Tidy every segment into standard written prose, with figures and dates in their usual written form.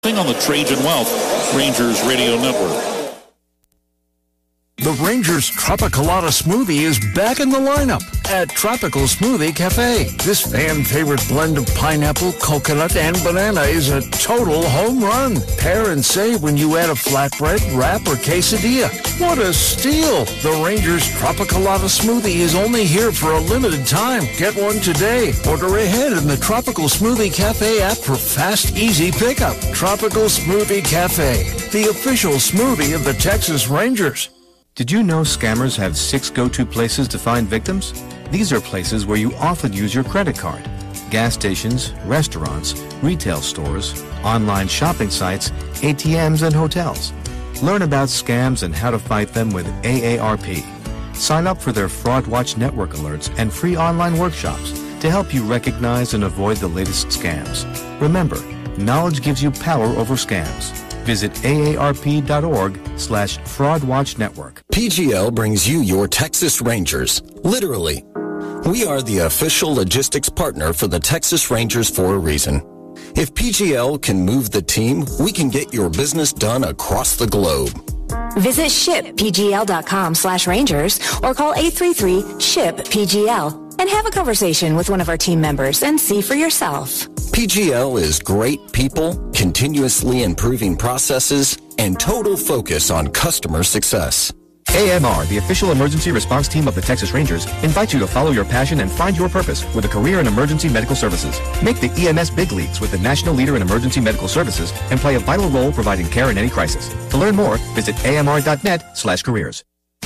On the Trajan Wealth Rangers Radio Network. The Rangers Tropicalata Smoothie is back in the lineup at Tropical Smoothie Cafe. This fan-favorite blend of pineapple, coconut, and banana is a total home run. Pair and save when you add a flatbread, wrap, or quesadilla. What a steal! The Rangers Tropicalata Smoothie is only here for a limited time. Get one today. Order ahead in the Tropical Smoothie Cafe app for fast, easy pickup. Tropical Smoothie Cafe, the official smoothie of the Texas Rangers. Did you know scammers have 6 go-to places to find victims? These are places where you often use your credit card. Gas stations, restaurants, retail stores, online shopping sites, ATMs, and hotels. Learn about scams and how to fight them with AARP. Sign up for their Fraud Watch Network alerts and free online workshops to help you recognize and avoid the latest scams. Remember, knowledge gives you power over scams. Visit aarp.org/fraudwatchnetwork. PGL brings you your Texas Rangers, literally. We are the official logistics partner for the Texas Rangers for a reason. If PGL can move the team, we can get your business done across the globe. Visit shippgl.com/Rangers or call 833-SHIP-PGL and have a conversation with one of our team members and see for yourself. PGL is great people, continuously improving processes, and total focus on customer success. AMR, the official emergency response team of the Texas Rangers, invites you to follow your passion and find your purpose with a career in emergency medical services. Make the EMS big leagues with the national leader in emergency medical services and play a vital role providing care in any crisis. To learn more, visit amr.net/careers.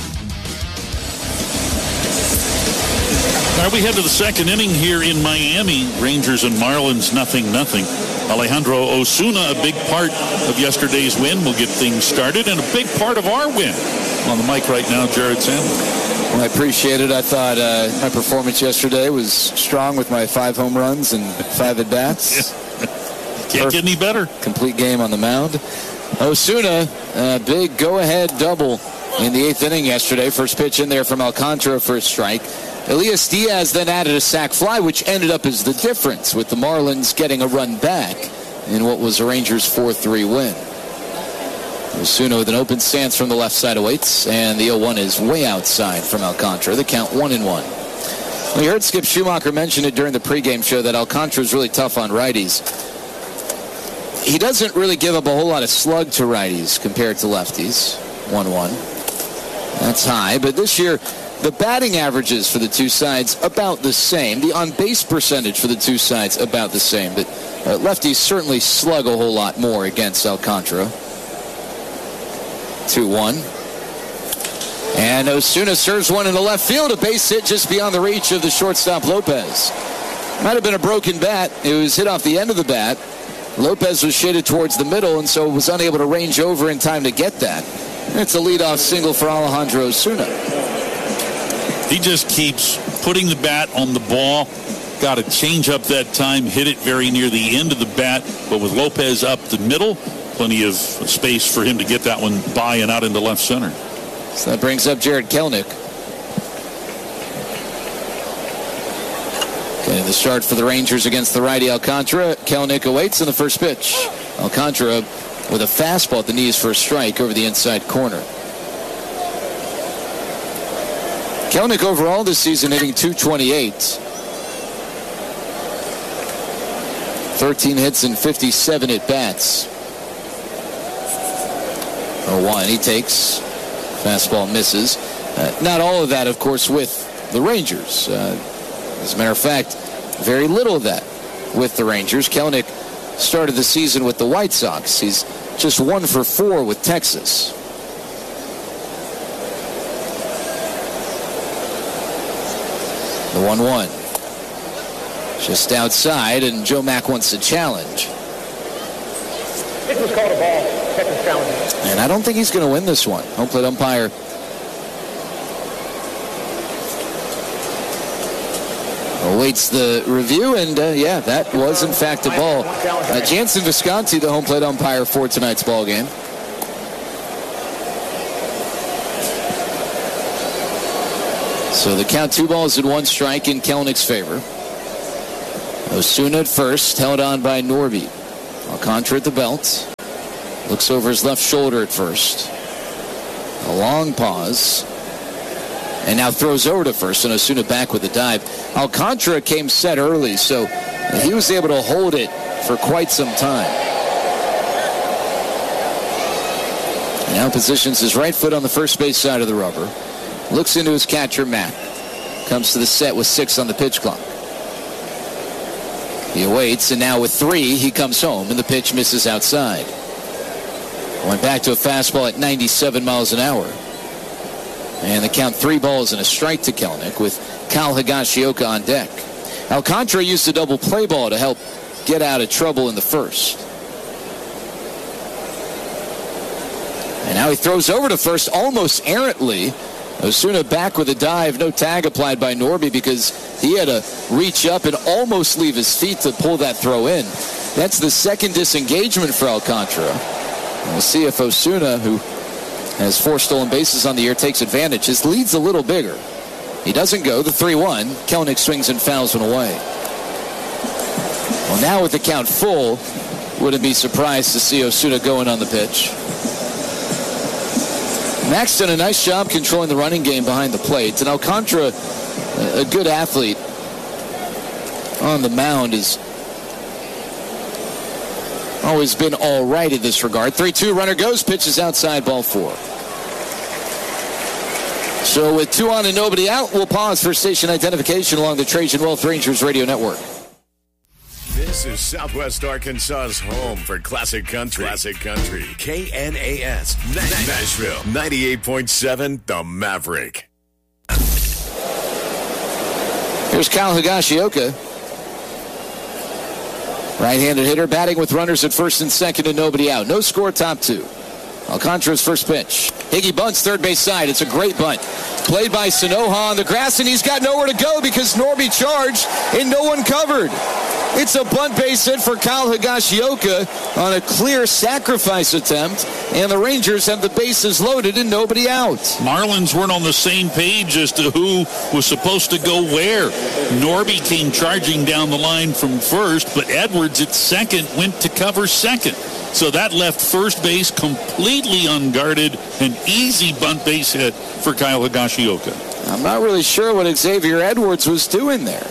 All right, we head to the second inning here in Miami. Rangers and Marlins 0-0. Alejandro Osuna, a big part of yesterday's win, will get things started, and a big part of our win. On the mic right now, Jared Sandler. Well, I appreciate it. I thought my performance yesterday was strong with my 5 home runs and 5 at-bats. Can't get any better. Complete game on the mound. Osuna, big go-ahead double in the 8th inning yesterday. First pitch in there from Alcantara for a strike. Elias Diaz then added a sac fly, which ended up as the difference, with the Marlins getting a run back in what was a Rangers 4-3 win. Osuna with an open stance from the left side awaits, and the 0-1 is way outside from Alcantara. The count 1-1. We heard Skip Schumacher mention it during the pregame show that Alcantara is really tough on righties. He doesn't really give up a whole lot of slug to righties compared to lefties. 1-1. That's high, but this year the batting averages for the two sides about the same. The on-base percentage for the two sides about the same. But lefties certainly slug a whole lot more against Alcantara. 2-1. And Osuna serves one in the left field. A base hit just beyond the reach of the shortstop Lopez. Might have been a broken bat. It was hit off the end of the bat. Lopez was shaded towards the middle and so was unable to range over in time to get that. It's a leadoff single for Alejandro Osuna. He just keeps putting the bat on the ball. Got a change up that time, hit it very near the end of the bat, but with Lopez up the middle, plenty of space for him to get that one by and out into left center. So that brings up Jared Kelenic. Okay, the start for the Rangers against the righty Alcantara. Kelenic awaits in the first pitch. Alcantara with a fastball at the knees for a strike over the inside corner. Kelenic overall this season hitting .228. 13 hits and 57 at-bats. 0-1, he takes. Fastball misses. Not all of that, of course, with the Rangers. As a matter of fact, very little of that with the Rangers. Kelenic started the season with the White Sox. He's just 1 for 4 with Texas. The 1-1. Just outside, and Joe Mack wants to challenge. It was called a ball. Texas challenge. And I don't think he's going to win this one. Home plate umpire awaits the review, and yeah, that was in fact a ball. Jansen Visconti, the home plate umpire for tonight's ball game. So the count 2 balls and 1 strike in Kelenic's favor. Osuna at first, held on by Norby. Alcantara at the belt. Looks over his left shoulder at first. A long pause. And now throws over to first, and Osuna back with the dive. Alcantara came set early, so he was able to hold it for quite some time. Now positions his right foot on the first base side of the rubber. Looks into his catcher, Mack. Comes to the set with 6 on the pitch clock. He awaits, and now with 3, he comes home, and the pitch misses outside. Went back to a fastball at 97 miles an hour. And the count 3 balls and a strike to Kelenic with Kyle Higashioka on deck. Alcantara used a double play ball to help get out of trouble in the first. And now he throws over to first almost errantly. Osuna back with a dive. No tag applied by Norby because he had to reach up and almost leave his feet to pull that throw in. That's the second disengagement for Alcantara. And we'll see if Osuna, who has 4 stolen bases on the year, takes advantage. His lead's a little bigger. He doesn't go. The 3-1. Kelenic swings and fouls one away. Well, now with the count full, wouldn't be surprised to see Osuna going on the pitch. Mack's done a nice job controlling the running game behind the plate. And Alcantara, a good athlete on the mound, has always been all right in this regard. 3-2, runner goes, pitches outside, ball 4. So with 2 on and nobody out, we'll pause for station identification along the Trajan Wealth Rangers radio network. This is Southwest Arkansas's home for classic country. Classic country. KNAS, Nashville. 98.7, The Maverick. Here's Kyle Higashioka. Right-handed hitter batting with runners at first and second and nobody out. No score, top 2. Alcantara's first pitch. Higgy bunts third base side. It's a great bunt. Played by Sanoha on the grass, and he's got nowhere to go because Norby charged and no one covered. It's a bunt base hit for Kyle Higashioka on a clear sacrifice attempt, and the Rangers have the bases loaded and nobody out. Marlins weren't on the same page as to who was supposed to go where. Norby came charging down the line from first, but Edwards at second went to cover second. So that left first base completely unguarded. An easy bunt base hit for Kyle Higashioka. I'm not really sure what Xavier Edwards was doing there.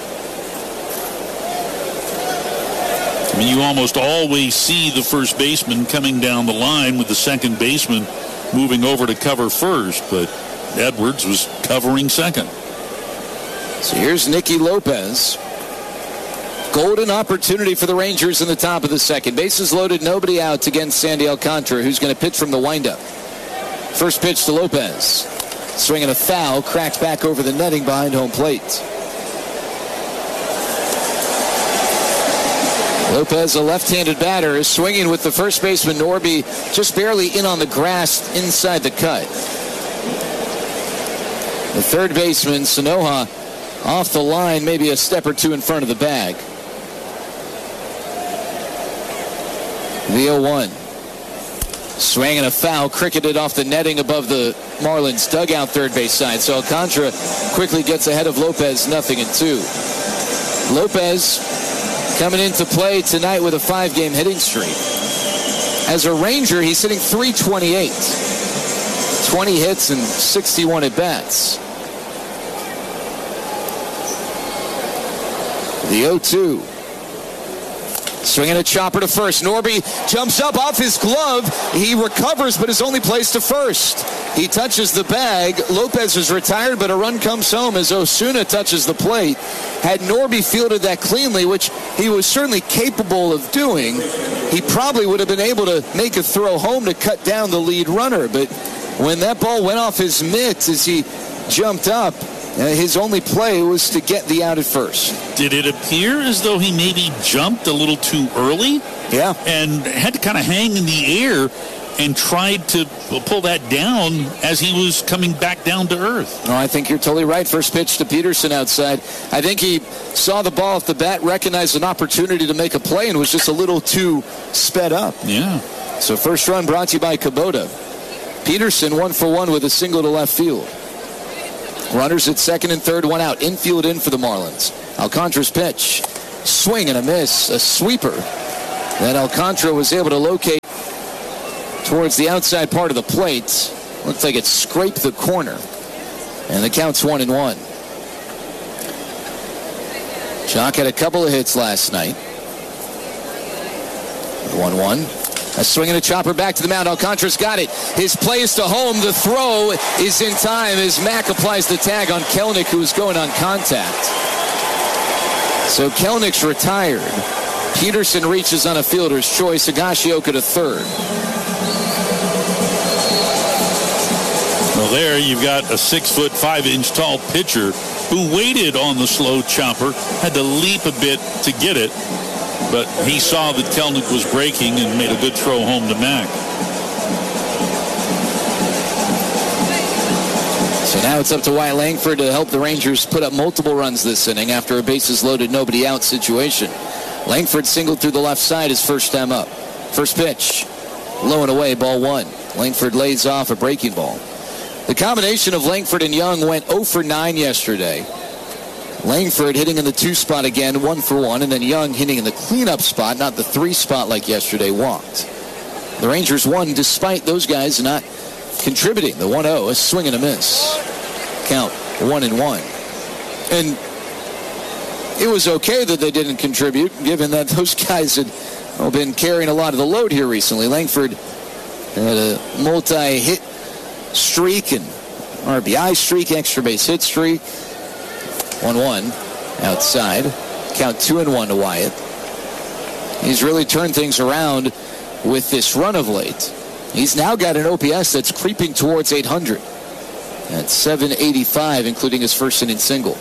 I mean, you almost always see the first baseman coming down the line with the second baseman moving over to cover first, but Edwards was covering second. So here's Nicky Lopez. Golden opportunity for the Rangers in the top of the second. Bases loaded, nobody out against Sandy Alcantara, who's going to pitch from the windup. First pitch to Lopez. Swinging a foul, cracked back over the netting behind home plate. Lopez, a left-handed batter, is swinging with the first baseman Norby just barely in on the grass inside the cut. The third baseman, Sanoha, off the line, maybe a step or 2 in front of the bag. The 0-1. Swinging a foul, cricketed off the netting above the Marlins dugout third base side. So Alcantara quickly gets ahead of Lopez, 0-2. Lopez coming into play tonight with a 5-game hitting streak. As a Ranger, he's hitting .328. 20 hits and 61 at-bats. The 0-2. Swinging a chopper to first. Norby jumps up off his glove. He recovers, but is only placed to first. He touches the bag. Lopez is retired, but a run comes home as Osuna touches the plate. Had Norby fielded that cleanly, which he was certainly capable of doing, he probably would have been able to make a throw home to cut down the lead runner. But when that ball went off his mitts as he jumped up, his only play was to get the out at first. Did it appear as though he maybe jumped a little too early? Yeah. And had to kind of hang in the air and tried to pull that down as he was coming back down to earth. No, I think you're totally right. First pitch to Peterson outside. I think he saw the ball off the bat, recognized an opportunity to make a play, and was just a little too sped up. Yeah. So first run brought to you by Kubota. Peterson 1 for 1 with a single to left field. Runners at second and third, 1 out. Infield in for the Marlins. Alcantara's pitch. Swing and a miss. A sweeper. that Alcantara was able to locate towards the outside part of the plate. Looks like it scraped the corner. And the count's 1-1. Jock had a couple of hits last night. 1-1. A swing and a chopper back to the mound. Alcantara's got it. His play is to home. The throw is in time as Mack applies the tag on Kelenic, who was going on contact. So Kelenic's retired. Peterson reaches on a fielder's choice. Higashioka to third. Well, there you've got a 6'5" tall pitcher who waited on the slow chopper, had to leap a bit to get it, but he saw that Kelenic was breaking and made a good throw home to Mack. So now it's up to Wyatt Langford to help the Rangers put up multiple runs this inning after a bases loaded, nobody out situation. Langford singled through the left side his first time up. First pitch, low and away, ball 1. Langford lays off a breaking ball. The combination of Langford and Young went 0 for 9 yesterday. Langford hitting in the 2 spot again, 1 for 1, and then Young hitting in the cleanup spot, not the 3 spot like yesterday, walked. The Rangers won despite those guys not contributing. The 1-0, a swing and a miss. Count 1-1. And it was okay that they didn't contribute, given that those guys had been carrying a lot of the load here recently. Langford had a multi-hit streak and RBI streak, extra base hit streak. 1-1 outside. Count 2-1 to Wyatt. He's really turned things around with this run of late. He's now got an OPS that's creeping towards 800. At 785, including his first inning single.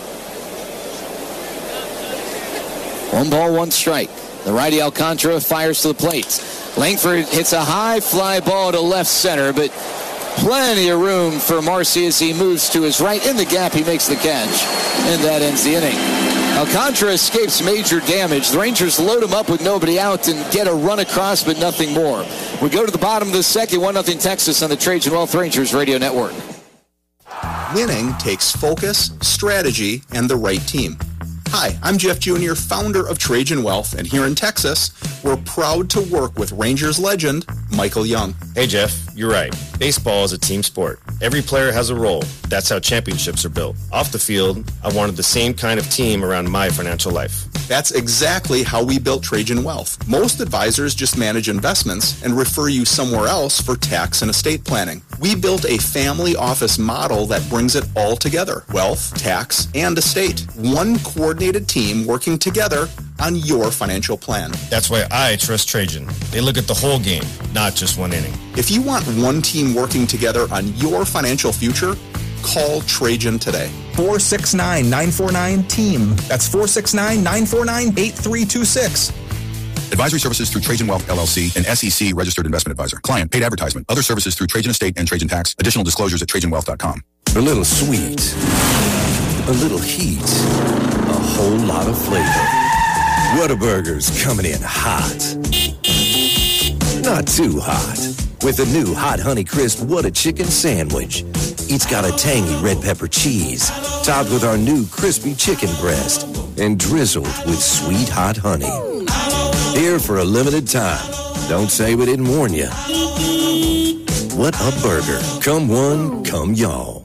1 ball, 1 strike. The righty Alcantara fires to the plate. Langford hits a high fly ball to left center, but plenty of room for Marcy as he moves to his right. In the gap, he makes the catch, and that ends the inning. Alcantara escapes major damage. The Rangers load him up with nobody out and get a run across, but nothing more. We go to the bottom of the second, 1-0 Texas on the Trajan Wealth Rangers Radio Network. Winning takes focus, strategy, and the right team. Hi, I'm Jeff Jr., founder of Trajan Wealth, and here in Texas, we're proud to work with Rangers legend Michael Young. Hey, Jeff, you're right. Baseball is a team sport. Every player has a role. That's how championships are built. Off the field, I wanted the same kind of team around my financial life. That's exactly how we built Trajan Wealth. Most advisors just manage investments and refer you somewhere else for tax and estate planning. We built a family office model that brings it all together. Wealth, tax, and estate. One coordinated team working together on your financial plan. That's why I trust Trajan. They look at the whole game, not just one inning. If you want one team working together on your financial future, call Trajan today. 469-949-TEAM. That's 469-949-8326. Advisory services through Trajan Wealth, LLC, an SEC registered investment advisor. Client paid advertisement. Other services through Trajan Estate and Trajan Tax. Additional disclosures at TrajanWealth.com. A little sweet, a little heat, a whole lot of flavor. Whataburger's coming in hot. Not too hot. With the new Hot Honey Crisp Whata Chicken Sandwich. It's got a tangy red pepper cheese, topped with our new crispy chicken breast, and drizzled with sweet hot honey. Here for a limited time. Don't say we didn't warn you. What a burger. Come one, come y'all.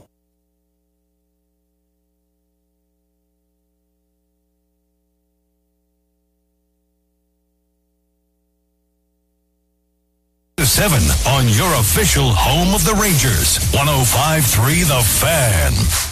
Seven on your official home of the Rangers. 105.3 The Fan.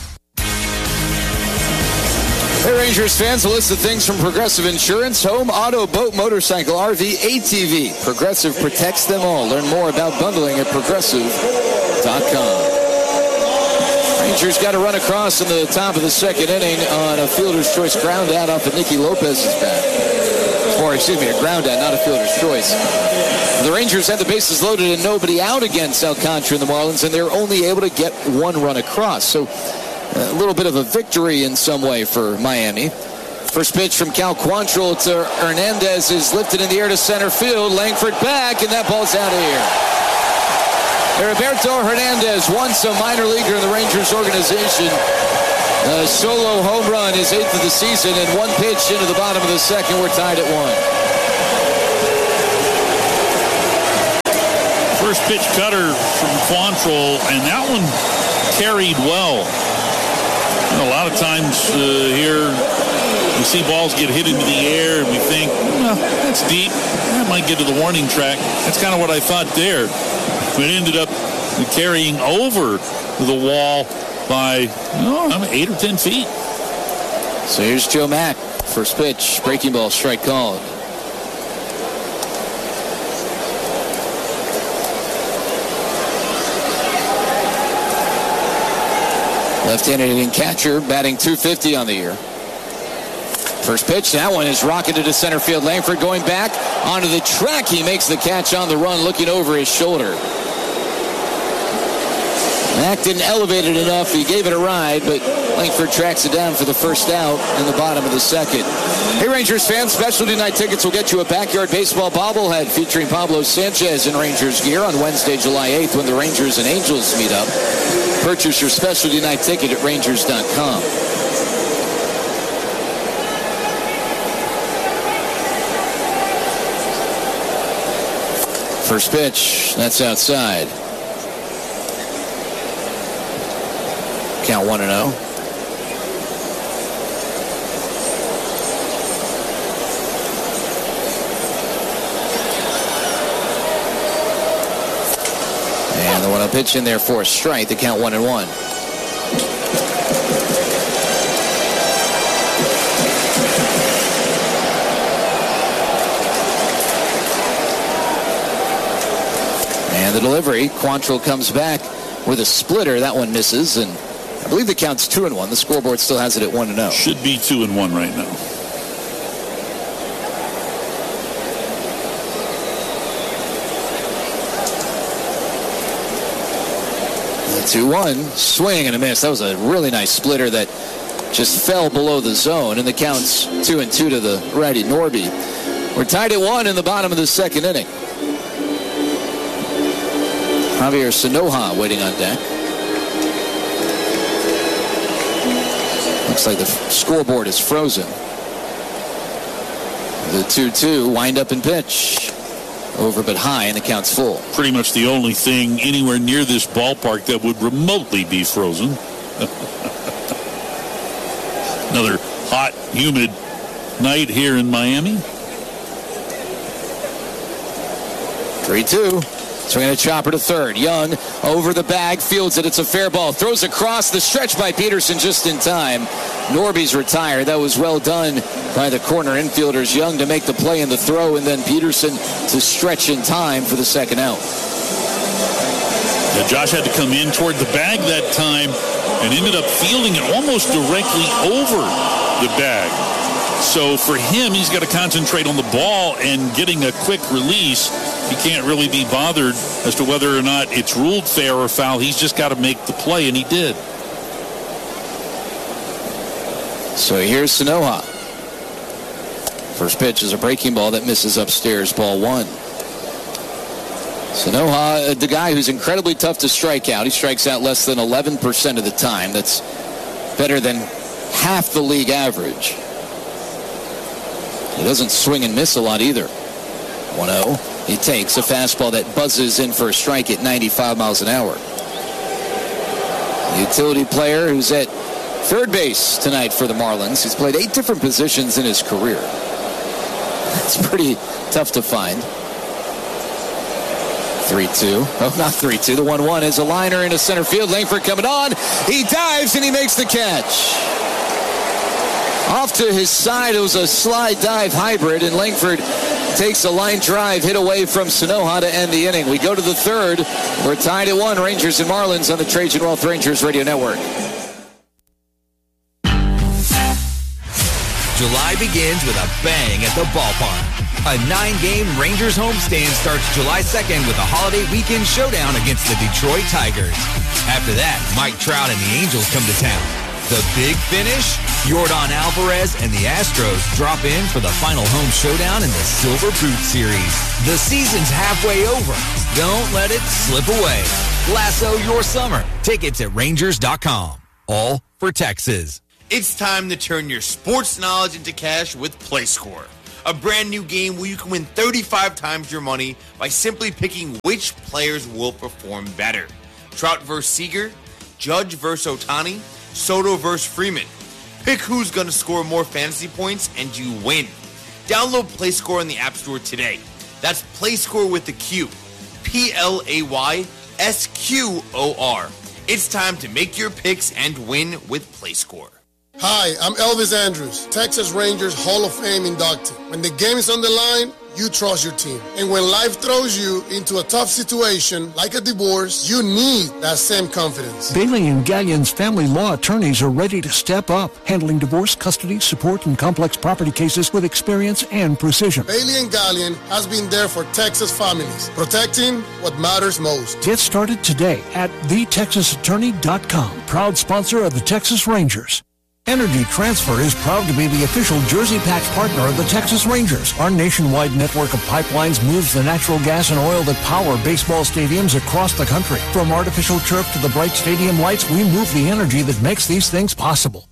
Hey, Rangers fans, a list of things from Progressive Insurance: home, auto, boat, motorcycle, RV, ATV. Progressive protects them all. Learn more about bundling at Progressive.com. Rangers got a run across in the top of the second inning on a fielder's choice ground out off of Nicky Lopez's bat. Or, excuse me, a ground out, not a fielder's choice. The Rangers had the bases loaded and nobody out against Alcantara and the Marlins, and they were only able to get one run across. So a little bit of a victory in some way for Miami. First pitch from Cal Quantrill to Hernandez is lifted in the air to center field. Langford back, and that ball's out of here. Heriberto Hernandez, once a minor leaguer in the Rangers organization. A solo home run, his 8th of the season, and one pitch into the bottom of the second. We're tied at 1. first pitch cutter from Quantrill, and that one carried well. A lot of times here, we see balls get hit into the air, and we think, well, that's deep. That might get to the warning track. That's kind of what I thought there. But it ended up carrying over the wall by 8 or 10 feet. So here's Joe Mack. First pitch, breaking ball, strike called. Left-handed hitting catcher, batting .250 on the year. First pitch, that one is rocketed to center field. Langford going back onto the track. He makes the catch on the run, looking over his shoulder. Mack didn't elevate it enough. He gave it a ride, but Langford tracks it down for the first out in the bottom of the second. Hey, Rangers fans, specialty night tickets will get you a backyard baseball bobblehead featuring Pablo Sanchez in Rangers gear on Wednesday, July 8th, when the Rangers and Angels meet up. Purchase your specialty night ticket at Rangers.com. First pitch, that's outside. Count 1-0. And the 1-0 pitch in there for a strike. The count 1-1. And the delivery. Quantrill comes back with a splitter. That one misses, and I believe the count's 2-1. The scoreboard still has it at 1-0. Should be 2-1 right now. The 2-1, swing and a miss. That was a really nice splitter that just fell below the zone, and the count's 2-2 to the righty Norby. We're tied at 1 in the bottom of the second inning. Javier Sanoja waiting on deck. Looks like the scoreboard is frozen. The 2-2, wind up and pitch. Over but high, and the count's full. Pretty much the only thing anywhere near this ballpark that would remotely be frozen. Another hot, humid night here in Miami. 3-2. Swinging a chopper to third. Young over the bag, fields it. It's a fair ball. Throws across the stretch by Peterson just in time. Norby's retired. That was well done by the corner infielders. Young to make the play in the throw, and then Peterson to stretch in time for the second out. Yeah, Josh had to come in toward the bag that time and ended up fielding it almost directly over the bag. So for him, he's got to concentrate on the ball and getting a quick release. He can't really be bothered as to whether or not it's ruled fair or foul. He's just got to make the play, and he did. So here's Sanoja. First pitch is a breaking ball that misses upstairs, ball 1. Sanoja, the guy who's incredibly tough to strike out. He strikes out less than 11% of the time. That's better than half the league average. He doesn't swing and miss a lot either. 1-0. He takes a fastball that buzzes in for a strike at 95 miles an hour. Utility player who's at third base tonight for the Marlins. He's played 8 different positions in his career. It's pretty tough to find. 3-2. Oh, not 3-2. The 1-1 is a liner into center field. Langford coming on. He dives and he makes the catch. Off to his side, it was a slide dive hybrid, and Langford takes a line drive hit away from Sanoja to end the inning. We go to the third. We're tied at 1, Rangers and Marlins on the Trajan Wealth Rangers Radio Network. July begins with a bang at the ballpark. A 9-game Rangers homestand starts July 2nd with a holiday weekend showdown against the Detroit Tigers. After that, Mike Trout and the Angels come to town. The big finish? Yordan Alvarez and the Astros drop in for the final home showdown in the Silver Boot Series. The season's halfway over. Don't let it slip away. Lasso your summer. Tickets at Rangers.com. All for Texas. It's time to turn your sports knowledge into cash with PlayScore. a brand new game where you can win 35 times your money by simply picking which players will perform better. Trout versus Seager, Judge versus Ohtani, Soto versus Freeman. Pick who's going to score more fantasy points and you win. Download PlayScore in the App Store today. That's PlayScore with the Q. PLAYSQOR. It's time to make your picks and win with PlayScore. Hi, I'm Elvis Andrews, Texas Rangers Hall of Fame inductee. When the game is on the line, you trust your team. And when life throws you into a tough situation, like a divorce, you need that same confidence. Bailey and Gallion's family law attorneys are ready to step up, handling divorce, custody, support, and complex property cases with experience and precision. Bailey and Gallion has been there for Texas families, protecting what matters most. Get started today at thetexasattorney.com, proud sponsor of the Texas Rangers. Energy Transfer is proud to be the official Jersey Patch partner of the Texas Rangers. Our nationwide network of pipelines moves the natural gas and oil that power baseball stadiums across the country. From artificial turf to the bright stadium lights, we move the energy that makes these things possible.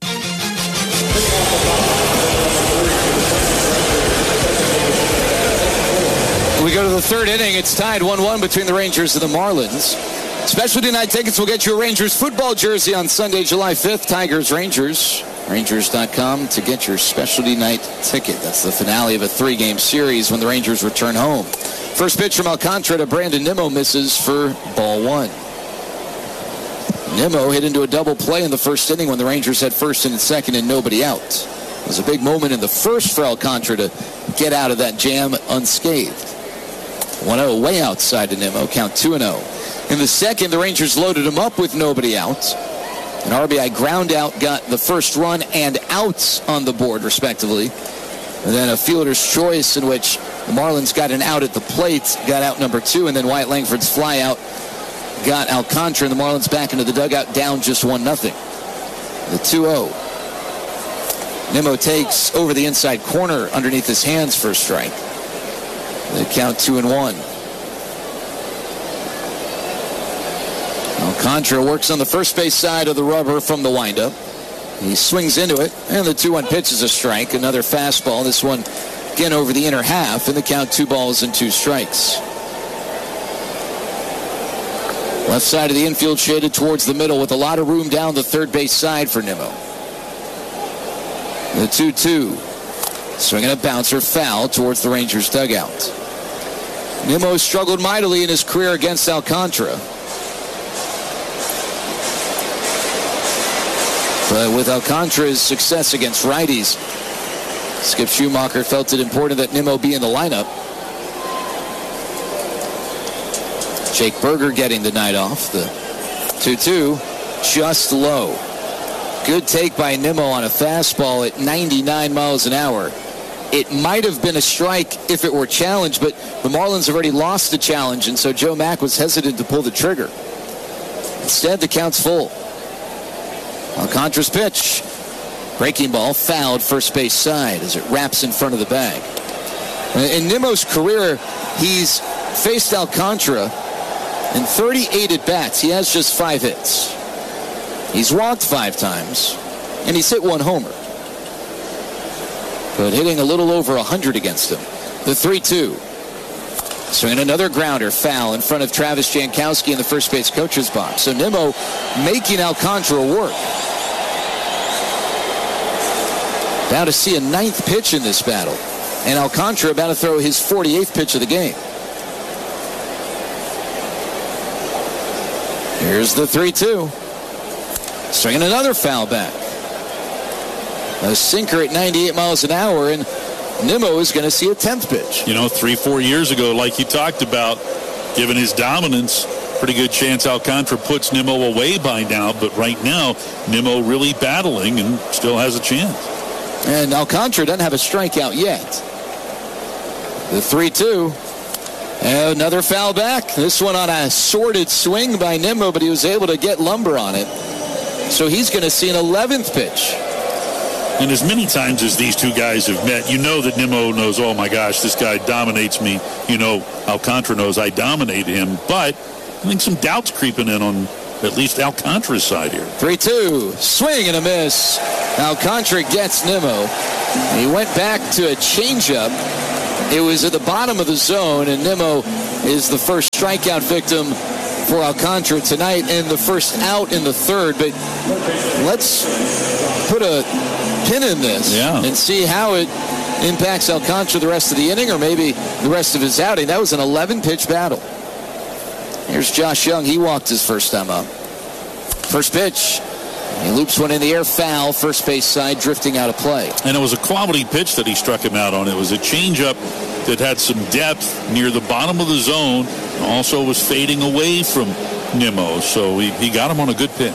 We go to the third inning. It's tied 1-1 between the Rangers and the Marlins. Specialty night tickets will get you a Rangers football jersey on Sunday, July 5th. Tigers, Rangers. Rangers.com to get your specialty night ticket. That's the finale of a 3-game series when the Rangers return home. First pitch from Alcantara to Brandon Nimmo misses for ball 1. Nimmo hit into a double play in the first inning when the Rangers had first and second and nobody out. It was a big moment in the first for Alcantara to get out of that jam unscathed. 1-0 way outside to Nimmo, count 2-0. In the second, the Rangers loaded him up with nobody out. An RBI ground out got the first run and outs on the board, respectively. And then a fielder's choice in which the Marlins got an out at the plate, got out number 2, and then Wyatt Langford's fly out got Alcantara, and the Marlins back into the dugout down just 1-0. The 2-0. Nimmo takes over the inside corner underneath his hands for a strike. They count 2-1. Alcantara works on the first base side of the rubber from the windup. He swings into it, and the 2-1 pitch is a strike. Another fastball. This one again over the inner half, and the count 2 balls and 2 strikes. Left side of the infield shaded towards the middle with a lot of room down the third base side for Nimmo. The 2-2. Swinging a bouncer foul towards the Rangers dugout. Nimmo struggled mightily in his career against Alcantara. But with Alcantara's success against righties, Skip Schumacher felt it important that Nimmo be in the lineup. Jake Berger getting the night off. The 2-2 just low. Good take by Nimmo on a fastball at 99 miles an hour. It might have been a strike if it were challenged, but the Marlins have already lost the challenge, and so Joe Mack was hesitant to pull the trigger. Instead, the count's full. Alcantara's pitch. Breaking ball fouled first base side as it wraps in front of the bag. In Nimmo's career, he's faced Alcantara in 38 at-bats. He has just 5 hits. He's walked 5 times, and he's hit 1 homer. But hitting a little over 100 against him. The 3-2. Swinging another grounder foul in front of Travis Jankowski in the first base coach's box. So Nimmo making Alcantara work. About to see a 9th pitch in this battle. And Alcantara about to throw his 48th pitch of the game. Here's the 3-2. Swinging another foul back. A sinker at 98 miles an hour, and Nimmo is going to see a 10th pitch. 3-4 years ago, like you talked about, given his dominance, pretty good chance Alcantara puts Nimmo away by now, but right now, Nimmo really battling and still has a chance. And Alcantara doesn't have a strikeout yet. The 3-2. Another foul back. This one on a sorted swing by Nimmo, but he was able to get lumber on it. So he's going to see an 11th pitch. And as many times as these two guys have met, you know that Nimmo knows, oh my gosh, this guy dominates me. Alcantara knows I dominate him. But I think some doubt's creeping in on at least Alcantara's side here. 3-2, swing and a miss. Alcantara gets Nimmo. He went back to a changeup. It was at the bottom of the zone, and Nimmo is the first strikeout victim for Alcantara tonight and the first out in the third. But let's put a pin in this and see how it impacts Alcantara the rest of the inning, or maybe the rest of his outing. That was an 11-pitch battle. Here's Josh Young. He walked his first time up. First pitch. He loops one in the air, foul, first base side, drifting out of play. And it was a quality pitch that he struck him out on. It was a changeup that had some depth near the bottom of the zone. Also was fading away from Nimmo, so he got him on a good pitch.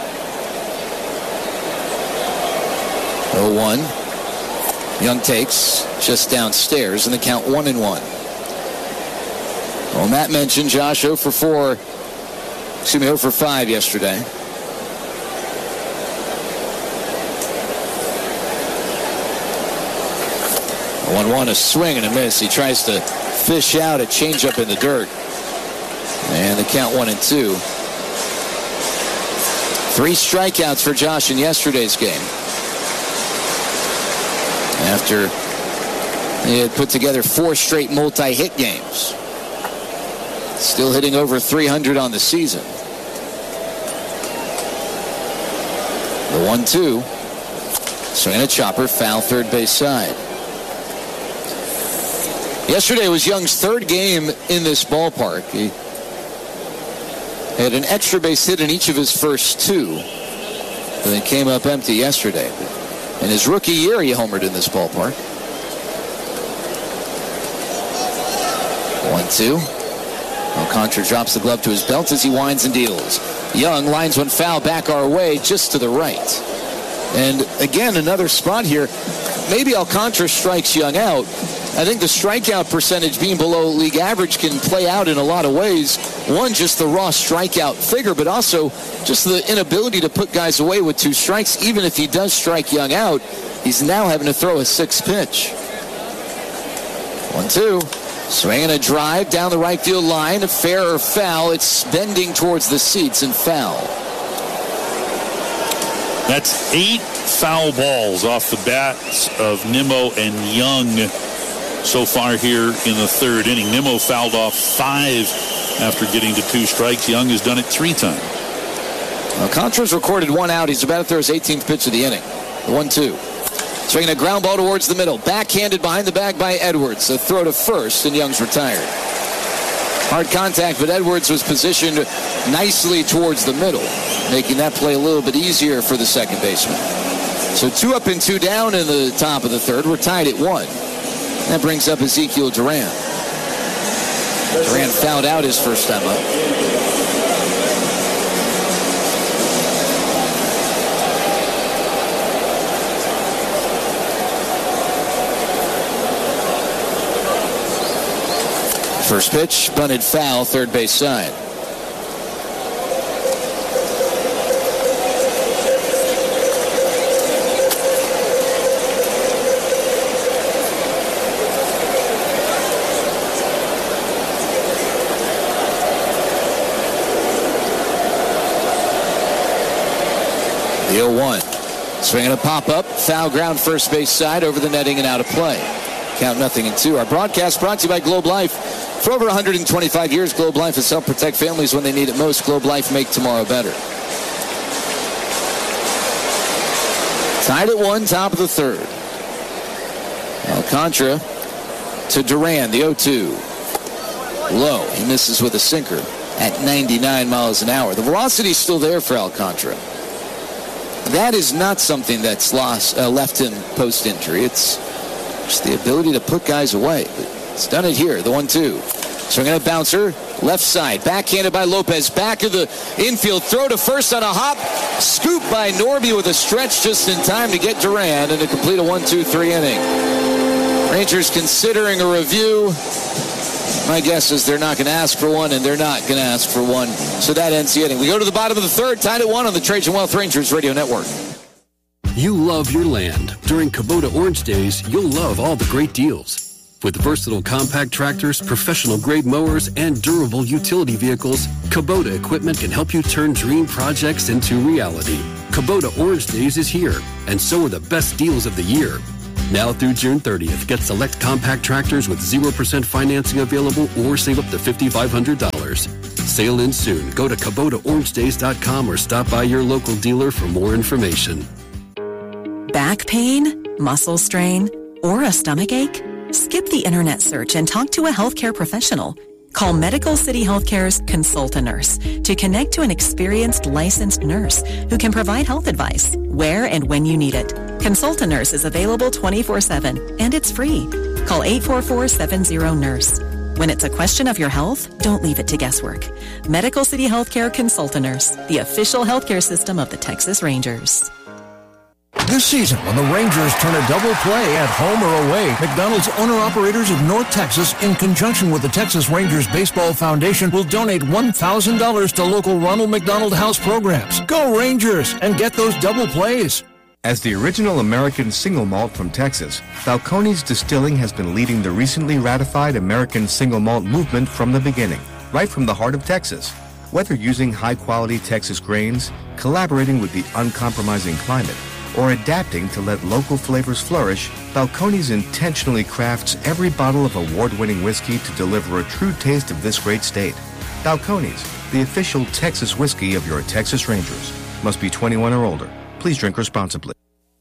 0-1. Young takes just downstairs, and the count 1-1. Well, Matt mentioned Josh 0 for 5 yesterday. 1-1, a swing and a miss. He tries to fish out a changeup in the dirt. And the count 1-2. 3 strikeouts for Josh in yesterday's game, after he had put together 4 straight multi-hit games. Still hitting over 300 on the season. The 1-2. Swing and a chopper, foul, third base side. Yesterday was Young's third game in this ballpark. He had an extra base hit in each of his first 2. But then came up empty yesterday. In his rookie year, he homered in this ballpark. 1-2. Alcantara drops the glove to his belt as he winds and deals. Young lines one foul back our way, just to the right. And again, another spot here. Maybe Alcantara strikes Young out. I think the strikeout percentage being below league average can play out in a lot of ways. One, just the raw strikeout figure, but also just the inability to put guys away with 2 strikes. Even if he does strike Young out, he's now having to throw a 6th pitch. 1-2. Swing and a drive down the right field line. Fair or foul, it's bending towards the seats and foul. That's 8 foul balls off the bats of Nimmo and Young so far here in the third inning. Nimmo fouled off 5 after getting to 2 strikes. Young has done it 3 times. Alcantara's recorded 1 out. He's about to throw his 18th pitch of the inning. The 1-2. Swinging a ground ball towards the middle. Backhanded behind the bag by Edwards. A throw to first, and Young's retired. Hard contact, but Edwards was positioned nicely towards the middle, making that play a little bit easier for the second baseman. So 2 up and 2 down in the top of the third. We're tied at 1. That brings up Ezekiel Duran. Duran fouled out his first time up. First pitch, bunted foul, third base side. The 0-1. Swinging a pop-up, foul ground first base side over the netting and out of play. Count 0-2. Our broadcast brought to you by Globe Life. For over 125 years, Globe Life has helped protect families when they need it most. Globe Life, make tomorrow better. Tied at 1, top of the third. Alcantara to Duran, the 0-2. Low, he misses with a sinker at 99 miles an hour. The velocity is still there for Alcantara. That is not something that's left him post-injury. It's just the ability to put guys away. It's done it here, the 1-2. Swinging a bouncer, left side, backhanded by Lopez, back of the infield, throw to first on a hop, scoop by Norby with a stretch just in time to get Duran and to complete a 1-2-3 inning. Rangers considering a review. My guess is they're not going to ask for one, and they're not going to ask for one. So that ends the inning. We go to the bottom of the third, tied at 1 on the Trajan Wealth Rangers Radio Network. You love your land. During Kubota Orange Days, you'll love all the great deals. With versatile compact tractors, professional-grade mowers, and durable utility vehicles, Kubota equipment can help you turn dream projects into reality. Kubota Orange Days is here, and so are the best deals of the year. Now through June 30th, get select compact tractors with 0% financing available or save up to $5,500. Sale ends soon. Go to KubotaOrangeDays.com or stop by your local dealer for more information. Back pain, muscle strain, or a stomach ache? Skip the internet search and talk to a healthcare professional. Call Medical City Healthcare's Consult-A-Nurse to connect to an experienced licensed nurse who can provide health advice where and when you need it. Consult-A-Nurse is available 24/7 and it's free. Call 844-70-NURSE. When it's a question of your health, don't leave it to guesswork. Medical City Healthcare Consult-A-Nurse, the official healthcare system of the Texas Rangers. This season, when the Rangers turn a double play at home or away, McDonald's owner-operators of North Texas, in conjunction with the Texas Rangers Baseball Foundation, will donate $1,000 to local Ronald McDonald House programs. Go Rangers and get those double plays. As the original American single malt from Texas, Balcones Distilling has been leading the recently ratified American single malt movement from the beginning, right from the heart of Texas. Whether using high-quality Texas grains, collaborating with the uncompromising climate, or adapting to let local flavors flourish, Balcones intentionally crafts every bottle of award-winning whiskey to deliver a true taste of this great state. Balcones, the official Texas whiskey of your Texas Rangers. Must be 21 or older. Please drink responsibly.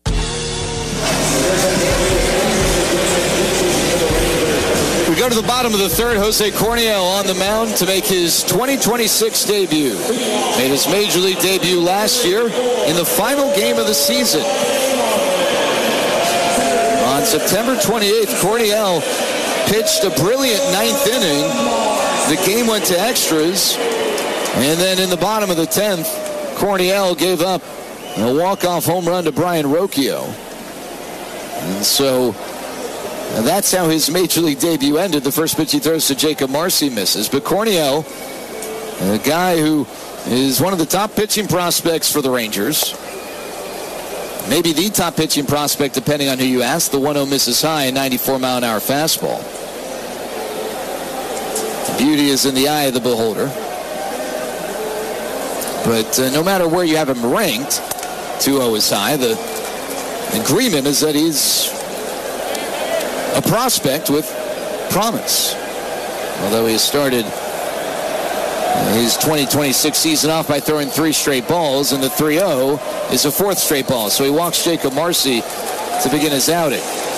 We go to the bottom of the third. Jose Corniel on the mound to make his 2026 debut. Made his Major League debut last year in the final game of the season. On September 28th, Corniel pitched a brilliant ninth inning. The game went to extras. And then in the bottom of the 10th, Corniel gave up a walk-off home run to Brian Rocchio. And so that's how his Major League debut ended. The first pitch he throws to Jacob Marcy misses. But Corniel, a guy who is one of the top pitching prospects for the Rangers, maybe the top pitching prospect depending on who you ask. The 1-0 misses high, a 94-mile-an-hour fastball. Beauty is in the eye of the beholder. But no matter where you have him ranked, 2-0 is high. The agreement is that he's a prospect with promise. Although he started his 2026 season off by throwing 3 straight balls, and the 3-0 is a 4th straight ball. So he walks Jacob Marcy to begin his outing.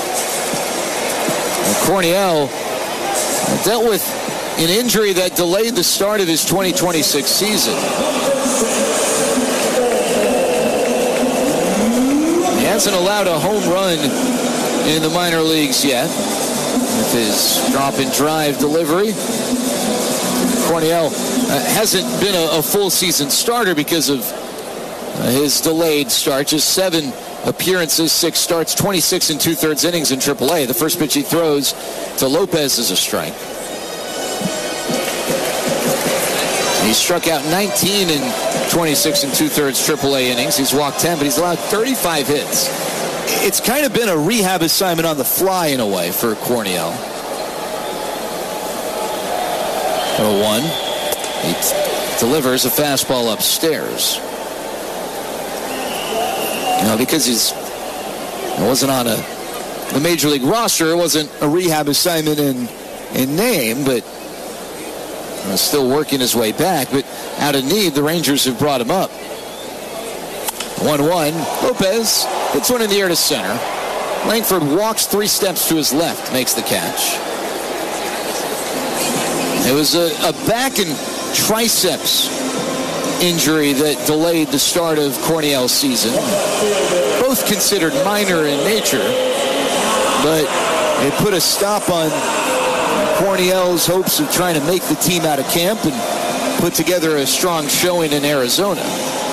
And Corniel dealt with an injury that delayed the start of his 2026 season. He hasn't allowed a home run in the minor leagues yet with his drop and drive delivery. Corniel hasn't been a full season starter because of his delayed start. Just 7 appearances, 6 starts, 26 2/3 innings in AAA. The first pitch he throws to Lopez is a strike. He struck out 19 in 26 2/3 AAA innings. He's walked 10, but he's allowed 35 hits. It's kind of been a rehab assignment on the fly in a way for Corniel. 0-1. He delivers a fastball upstairs. Because he wasn't on the Major League roster, it wasn't a rehab assignment in name, but still working his way back. But out of need, the Rangers have brought him up. 1-1. Lopez hits one in the air to center. Langford walks 3 steps to his left, makes the catch. It was a back and triceps injury that delayed the start of Corniel's season. Both considered minor in nature, but it put a stop on Corniel's hopes of trying to make the team out of camp and put together a strong showing in Arizona.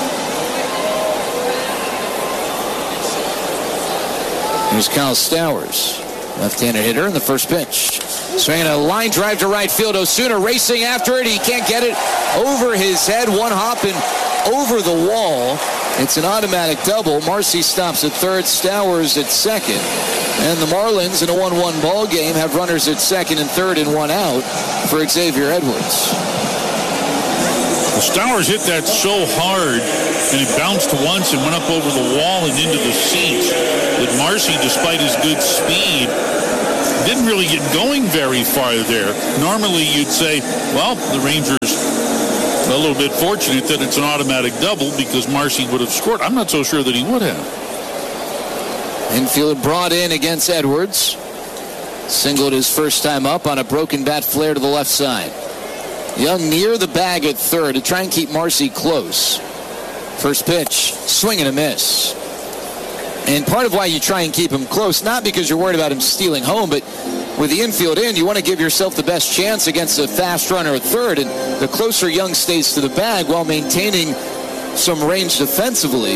Here's Kyle Stowers, left-handed hitter in the first pitch. Swinging a line drive to right field. Osuna racing after it. He can't get it over his head. One hopping over the wall. It's an automatic double. Marcy stops at third, Stowers at second. And the Marlins, in a 1-1 ball game, have runners at second and third and one out for Xavier Edwards. The Stowers hit that so hard, and it bounced once and went up over the wall and into the seats, that Marcy, despite his good speed, didn't really get going very far there. Normally you'd say, well, the Rangers a little bit fortunate that it's an automatic double because Marcy would have scored. I'm not so sure that he would have. Infield brought in against Edwards. Singled his first time up on a broken bat flare to the left side. Young near the bag at third to try and keep Marcy close. First pitch, swing and a miss. And part of why you try and keep him close, not because you're worried about him stealing home, but with the infield in, you want to give yourself the best chance against a fast runner at third. And the closer Young stays to the bag while maintaining some range defensively,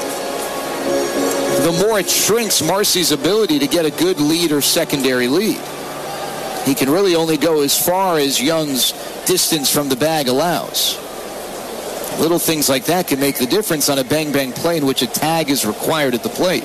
the more it shrinks Marcy's ability to get a good lead or secondary lead. He can really only go as far as Young's distance from the bag allows. Little things like that can make the difference on a bang-bang play in which a tag is required at the plate.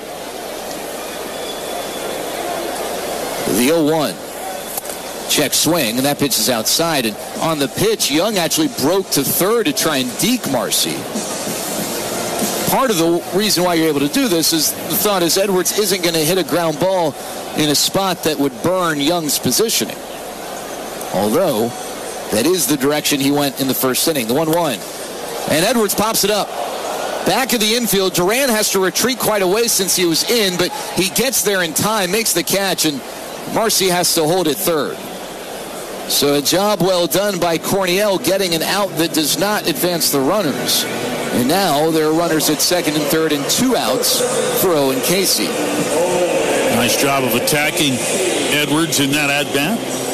The 0-1. Check swing, and that pitch is outside. And on the pitch, Young actually broke to third to try and deke Marcy. Part of the reason why you're able to do this is the thought is Edwards isn't going to hit a ground ball in a spot that would burn Young's positioning. Although, that is the direction he went in the first inning. The 1-1. And Edwards pops it up. Back of the infield. Duran has to retreat quite a way since he was in, but he gets there in time, makes the catch, and Marcy has to hold it third. So a job well done by Corniel getting an out that does not advance the runners. And now there are runners at second and third and two outs for Owen Casey. Nice job of attacking Edwards in that at-bat.